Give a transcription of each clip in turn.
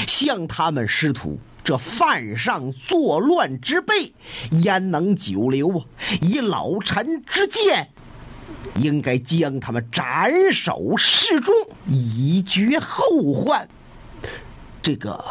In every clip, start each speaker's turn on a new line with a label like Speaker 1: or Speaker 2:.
Speaker 1: 像他们师徒这犯上作乱之辈，焉能久留啊？以老臣之见，应该将他们斩首示众，以绝后患。这个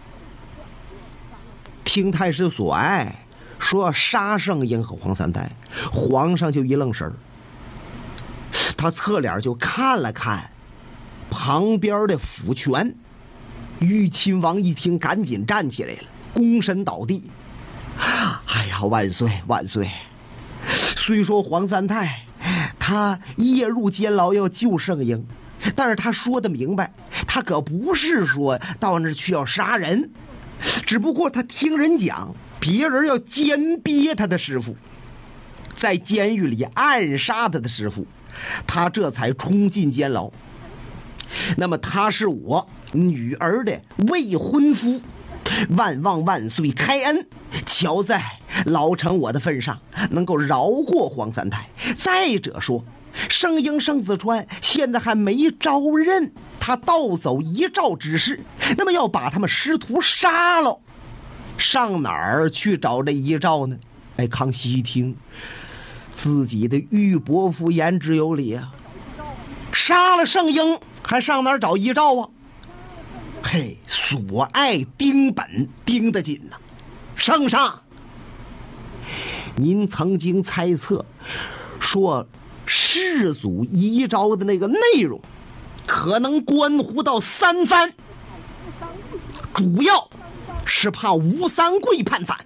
Speaker 1: 听太师所爱说要杀圣婴和黄三太，皇上就一愣神儿，他侧脸就看了看旁边的府权。玉亲王一听，赶紧站起来了，躬身倒地。哎呀，万岁万岁！虽说黄三太他夜入监牢要救圣婴，但是他说的明白，他可不是说到那儿去要杀人，只不过他听人讲别人要奸逼他的师傅，在监狱里暗杀他的师傅，他这才冲进监牢。那么他是我女儿的未婚夫，万望万岁开恩，瞧在老臣我的份上能够饶过黄三太。再者说圣婴圣子川现在还没招认他盗走遗诏之事，那么要把他们师徒杀了，上哪儿去找这遗诏呢？哎，康熙一听，自己的玉伯父言之有理啊，杀了圣婴还上哪儿找遗诏啊？嘿，所爱盯本盯得紧呐。圣上，您曾经猜测说世祖遗诏的那个内容可能关乎到三藩，主要是怕吴三桂叛反。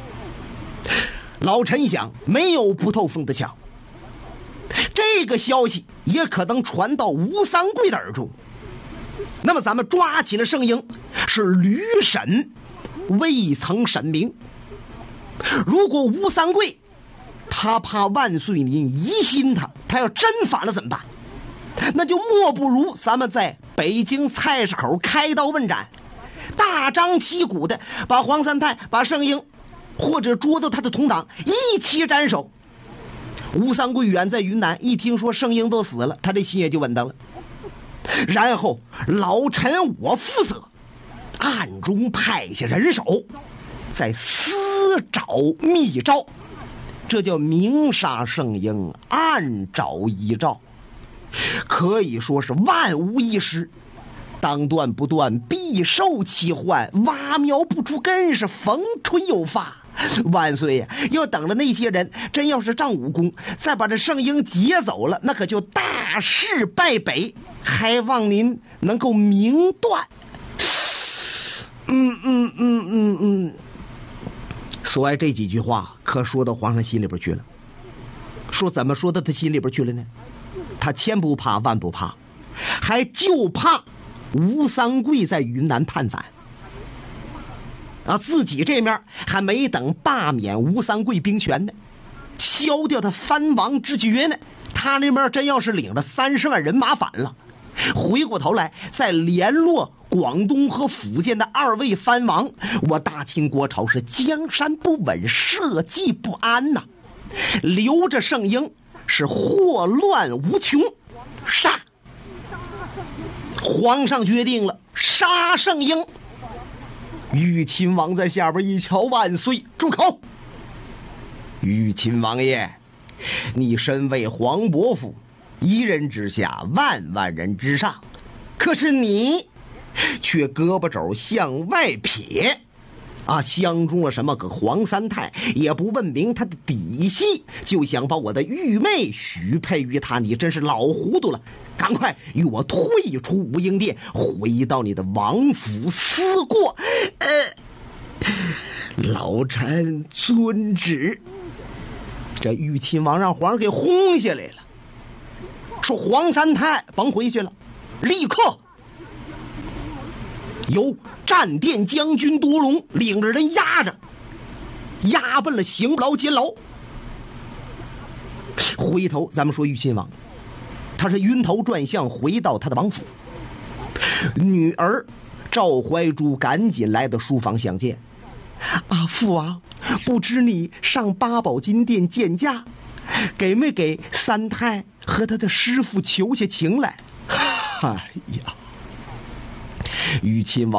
Speaker 1: 老臣想，没有不透风的墙，这个消息也可能传到吴三桂的耳中。那么咱们抓起了圣婴，是屡审未曾审明。如果吴三桂他怕万岁您疑心他要真反了怎么办？那就莫不如咱们在北京菜市口开刀问斩，大张旗鼓的把黄三太把圣婴或者捉到他的同党一起斩首。吴三桂远在云南，一听说圣婴都死了，他这心也就稳当了。然后老臣我负责暗中派下人手，再私找密诏，这叫明杀圣婴，暗找遗诏，可以说是万无一失。当断不断，必受其患；挖苗不出根，是逢春有发。万岁呀，要等着那些人真要是仗武功，再把这圣婴劫走了，那可就大事败北，还望您能够明断。所爱这几句话可说到皇上心里边去了。说怎么说到他心里边去了呢？他千不怕万不怕，还就怕吴三桂在云南叛反啊，自己这面还没等罢免吴三桂兵权呢，消掉他藩王之爵呢，他那边真要是领着30万人马反了，回过头来再联络广东和福建的2位藩王，我大清国朝是江山不稳，社稷不安呐。留着圣婴是祸乱无穷，杀！皇上决定了，杀圣婴。玉亲王在下边一瞧，万岁，住口！玉亲王爷，你身为皇伯父，一人之下，万万人之上，可是你却胳膊肘向外撇啊，相中了什么个黄三太，也不问明他的底细，就想把我的玉妹许配于他，你真是老糊涂了！赶快与我退出武英殿，回到你的王府思过。老臣遵旨。这玉亲王让皇上给轰下来了，说黄三太甭回去了，立刻由战殿将军多隆领着人押奔了刑部牢监牢。回头咱们说玉亲王，他是晕头转向回到他的王府，女儿赵怀珠赶紧来到书房相见。啊，父王，不知你上八宝金殿见驾，给没给三太和他的师傅求下情来？哎呀，玉亲王